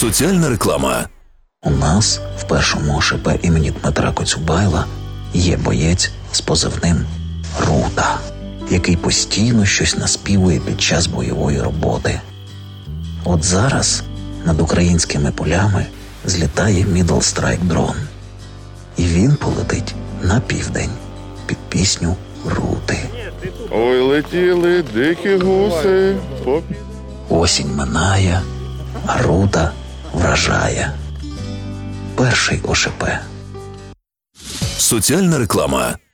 Соціальна реклама. У нас в першому ОШП імені Дмитра Коцюбайла є боєць з позивним Рута, який постійно щось наспівує під час бойової роботи. От зараз над українськими полями злітає Middle Strike дрон. І він полетить на південь під пісню Рути. Ой, летіли дикі гуси. Осінь минає, а Рута вражає. Перший ОШП. Соціальна реклама.